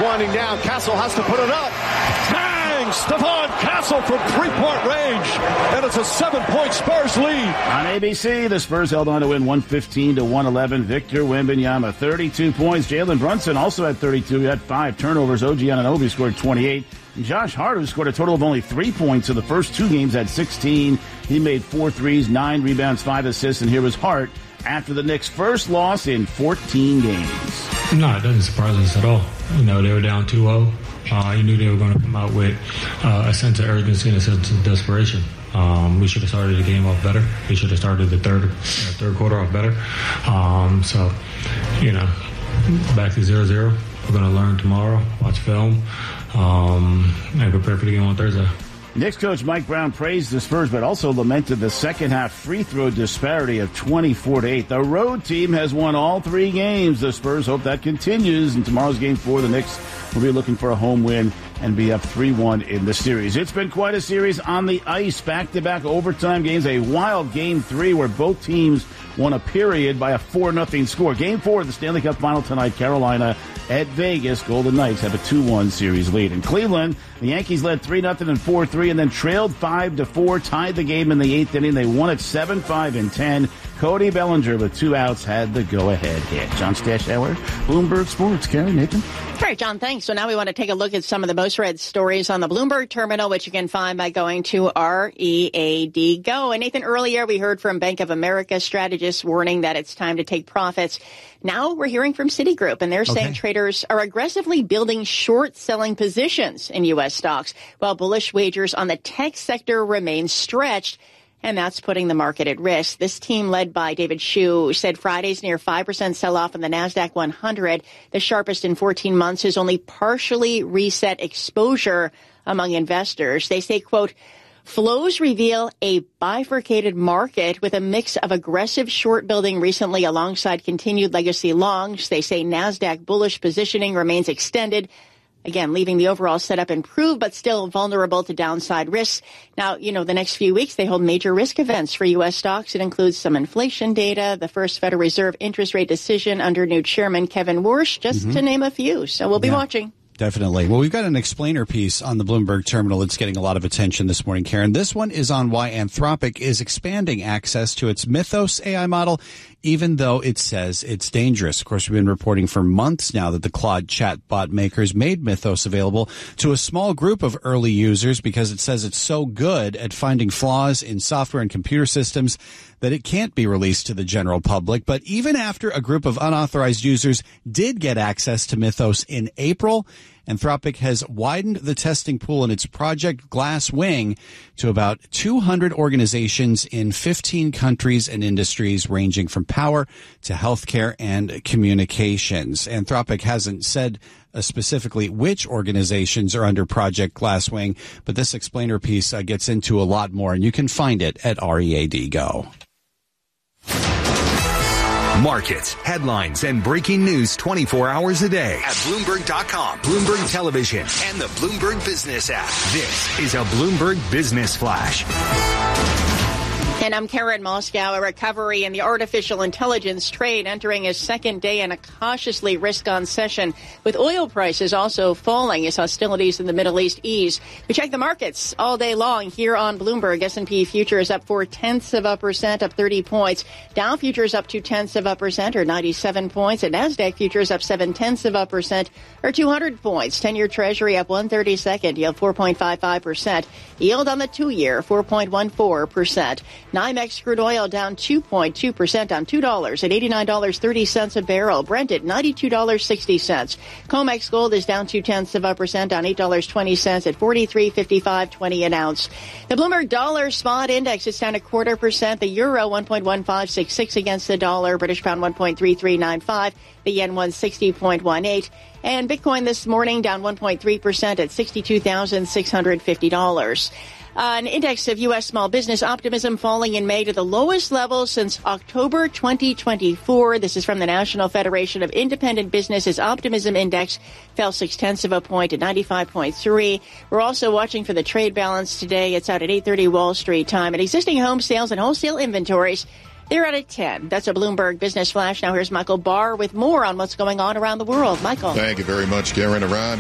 winding down. Castle has to put it up. Bang! Stephon Castle from three-point range. And it's a 7-point Spurs lead. On ABC, the Spurs held on to win 115-111. Victor Wembanyama, 32 points. Jalen Brunson also had 32. He had 5 turnovers. OG Anunoby scored 28. Josh Hart, who scored a total of only 3 points in the first 2 games, had 16. He made 4 threes, 9 rebounds, 5 assists. And here was Hart after the Knicks' first loss in 14 games. No, it doesn't surprise us at all. You know, they were down 2-0. You knew they were going to come out with a sense of urgency and a sense of desperation. We should have started the game off better. We should have started the third quarter off better. So, you know, back to 0-0. We're going to learn tomorrow, watch film, and prepare for the game on Thursday. Knicks coach Mike Brown praised the Spurs, but also lamented the second-half free throw disparity of 24-8. The road team has won all 3 games. The Spurs hope that continues. In tomorrow's Game 4, the Knicks will be looking for a home win and be up 3-1 in the series. It's been quite a series on the ice. Back-to-back overtime games. A wild Game 3 where both teams won a period by a 4-0 score. Game 4 of the Stanley Cup Final tonight, Carolina at Vegas. Golden Knights have a 2-1 series lead. In Cleveland, the Yankees led 3-0 and 4-3 and then trailed 5-4, tied the game in the 8th inning. They won it 7-5 and 10. Cody Bellinger with 2 outs had the go-ahead hit. John Stashauer, Bloomberg Sports. Karen, Nathan? All right, John, thanks. So now we want to take a look at some of the most read stories on the Bloomberg terminal, which you can find by going to READ Go. And Nathan, earlier we heard from Bank of America strategists warning that it's time to take profits. Now we're hearing from Citigroup, and they're saying traders are aggressively building short-selling positions in U.S. stocks, while bullish wagers on the tech sector remain stretched. And that's putting the market at risk. This team, led by David Hsu, said Friday's near 5% sell-off in the NASDAQ 100, the sharpest in 14 months, has only partially reset exposure among investors. They say, quote, flows reveal a bifurcated market with a mix of aggressive short building recently alongside continued legacy longs. They say NASDAQ bullish positioning remains extended, again, leaving the overall setup improved, but still vulnerable to downside risks. Now, you know, the next few weeks, they hold major risk events for U.S. stocks. It includes some inflation data, the first Federal Reserve interest rate decision under new chairman Kevin Warsh, just to name a few. So we'll be watching. Definitely. Well, we've got an explainer piece on the Bloomberg terminal that's getting a lot of attention this morning, Karen. This one is on why Anthropic is expanding access to its Mythos AI model, even though it says it's dangerous. Of course, we've been reporting for months now that the Claude chatbot makers made Mythos available to a small group of early users because it says it's so good at finding flaws in software and computer systems that it can't be released to the general public. But even after a group of unauthorized users did get access to Mythos in April, Anthropic has widened the testing pool in its Project Glasswing to about 200 organizations in 15 countries and industries ranging from power to healthcare and communications. Anthropic hasn't said specifically which organizations are under Project Glasswing, but this explainer piece gets into a lot more, and you can find it at READ Go. Markets, headlines, and breaking news 24 hours a day at Bloomberg.com, Bloomberg Television, and the Bloomberg Business app. This is a Bloomberg Business Flash. And I'm Karen Moscow. A recovery in the artificial intelligence trade entering its second day in a cautiously risk-on session, with oil prices also falling as hostilities in the Middle East ease. We check the markets all day long here on Bloomberg. S&P futures up 0.4%, up 30 points. Dow futures up 0.2%, or 97 points. And NASDAQ futures up 0.7%, or 200 points. 10-year Treasury up 1/32, yield 4.55%. Yield on the 2-year, 4.14%. NYMEX crude oil down 2.2% on $2 at $89.30 a barrel. Brent at $92.60. COMEX gold is down 0.2% on $8.20 at $43.5520 an ounce. The Bloomberg Dollar Spot Index is down 0.25%. The euro 1.1566 against the dollar. British pound 1.3395. The yen 160.18. And Bitcoin this morning down 1.3% at $62,650. An index of U.S. small business optimism falling in May to the lowest level since October 2024. This is from the National Federation of Independent Businesses. Optimism Index fell 0.6 points at 95.3. We're also watching for the trade balance today. It's out at 8:30 Wall Street time. And existing home sales and wholesale inventories, they're at a 10. That's a Bloomberg Business Flash. Now here's Michael Barr with more on what's going on around the world. Michael. Thank you very much, Karen. Around